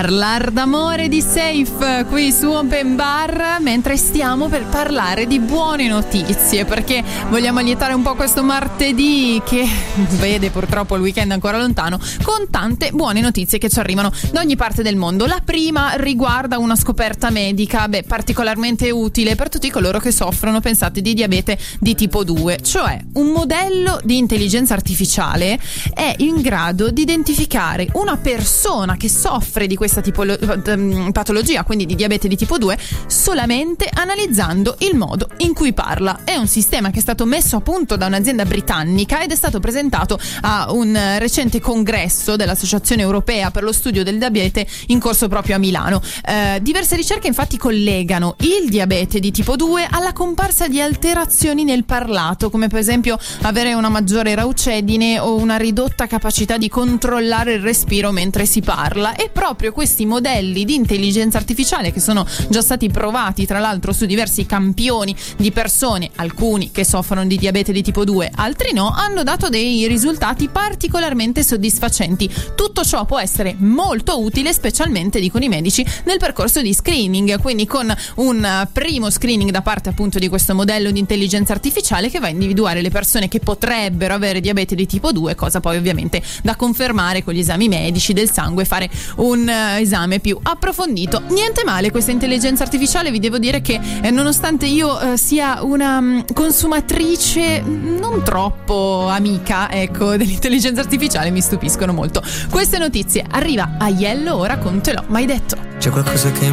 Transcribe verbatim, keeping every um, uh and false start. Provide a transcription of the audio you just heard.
Parlar d'amore di Safe qui su Open Bar, mentre stiamo per parlare di buone notizie, perché vogliamo allietare un po' questo martedì che vede purtroppo il weekend ancora lontano, con tante buone notizie che ci arrivano da ogni parte del mondo. La prima riguarda una scoperta medica, beh, particolarmente utile per tutti coloro che soffrono, pensate, di diabete di tipo due, cioè un modello di intelligenza artificiale è in grado di identificare una persona che soffre di questa tipolo- patologia, quindi di diabete di tipo due, solamente analizzando il modo in cui parla. È un sistema che è stato messo a punto da un'azienda britannica ed è stato presentato a un recente congresso dell'Associazione Europea per lo Studio del Diabete in corso proprio a Milano. Eh, diverse ricerche infatti collegano il diabete di tipo due alla comparsa di alterazioni nel parlato, come per esempio avere una maggiore raucedine o una ridotta capacità di controllare il respiro mentre si parla. E proprio questi modelli di intelligenza artificiale, che sono già stati provati tra l'altro su diversi campioni di persone, alcuni che soffrono di diabete di tipo due, altri no, hanno dato dei risultati particolarmente soddisfacenti. Tutto ciò può essere molto utile, specialmente, dicono i medici, nel percorso di screening, quindi con un primo screening da parte appunto di questo modello di intelligenza artificiale che va a individuare le persone che potrebbero avere diabete di tipo due, cosa poi ovviamente da confermare con gli esami medici del sangue e fare un uh, esame più approfondito. Niente male questa intelligenza artificiale, vi devo dire che eh, nonostante io uh, sia una um, consumatrice non troppo amica, ecco, dell'intelligenza artificiale, mi stupiscono molto queste notizie. Arriva Aiello ora con Te l'ho mai detto. C'è qualcosa che